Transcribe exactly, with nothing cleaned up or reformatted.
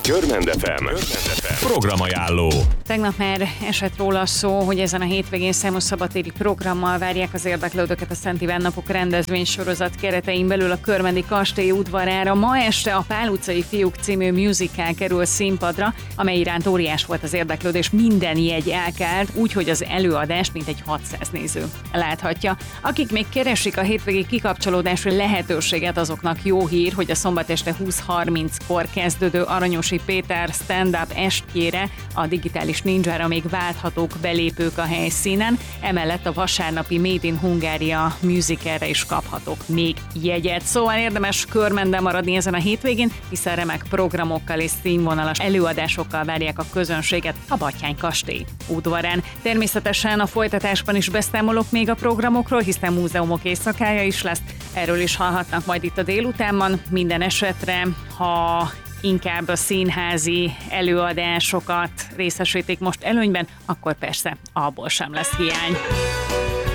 Görmend ef em programajánló. Tegnap már esett róla szó, hogy ezen a hétvégén számos szabadtéri programmal várják az érdeklődőket a Szent Iván Napok rendezvénysorozat keretein belül a körmendi kastély udvarára. Ma este a Pál utcai fiúk című musical kerül színpadra, amely iránt óriás volt az érdeklődés, minden jegy elkelt, úgyhogy az előadást mintegy hatszáz néző láthatja. Akik még keresik a hétvégi kikapcsolódási lehetőséget, azoknak jó hír, hogy a szombat este húsz harminckor kezdődő Aranyosi Péter stand-up estjére a digitális ninjára még válthatók belépők a helyszínen, emellett a vasárnapi Made in Hungária musicalre is kaphatok még jegyet. Szóval érdemes Körmenden maradni ezen a hétvégén, hiszen remek programokkal és színvonalas előadásokkal várják a közönséget a Batthyány kastély udvarán. Természetesen a folytatásban is beszámolok még a programokról, hiszen múzeumok éjszakája is lesz, erről is hallhatnak majd itt a délutánban. Minden esetre, ha inkább a színházi előadásokat részesítik most előnyben, akkor persze abból sem lesz hiány.